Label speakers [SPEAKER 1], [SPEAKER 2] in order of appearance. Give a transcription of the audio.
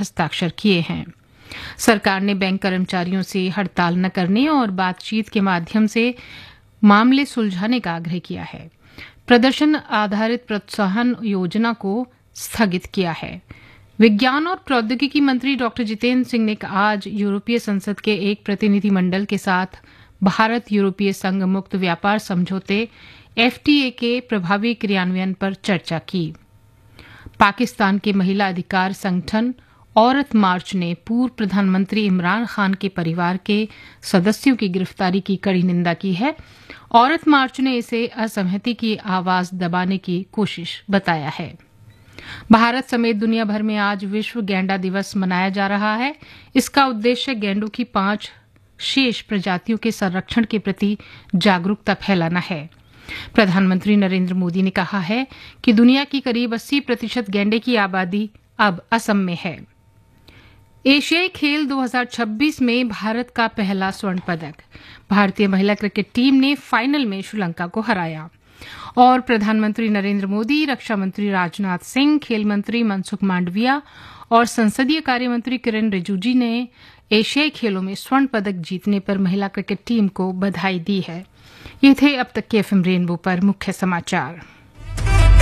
[SPEAKER 1] हस्ताक्षर किए हैं। सरकार ने बैंक कर्मचारियों से हड़ताल न करने और बातचीत के माध्यम से मामले सुलझाने का आग्रह किया है। प्रदर्शन आधारित प्रोत्साहन योजना को स्थगित किया है। विज्ञान और प्रौद्योगिकी मंत्री डॉ जितेंद्र सिंह ने आज यूरोपीय संसद के एक प्रतिनिधिमंडल के साथ भारत यूरोपीय संघ मुक्त व्यापार समझौते FTA के प्रभावी क्रियान्वयन पर चर्चा की। पाकिस्तान के महिला अधिकार संगठन औरत मार्च ने पूर्व प्रधानमंत्री इमरान खान के परिवार के सदस्यों की गिरफ्तारी की कड़ी निंदा की है। औरत मार्च ने इसे असहमति की आवाज दबाने की कोशिश बताया है। भारत समेत दुनिया भर में आज विश्व गैंडा दिवस मनाया जा रहा है। इसका उद्देश्य गैंडों की 5 शेष प्रजातियों के संरक्षण के प्रति जागरूकता फैलाना है। प्रधानमंत्री नरेंद्र मोदी ने कहा है कि दुनिया की करीब 80% गैंडे की आबादी अब असम में है। एशियाई खेल 2026 में भारत का पहला स्वर्ण पदक। भारतीय महिला क्रिकेट टीम ने फाइनल में श्रीलंका को हराया। और प्रधानमंत्री नरेंद्र मोदी, रक्षा मंत्री राजनाथ सिंह, खेल मंत्री मनसुख मांडविया और संसदीय कार्य मंत्री किरेन रिजिजू ने एशियाई खेलों में स्वर्ण पदक जीतने पर महिला क्रिकेट टीम को बधाई दी है। ये थे अब तक के FM रेनबो पर मुख्य समाचार।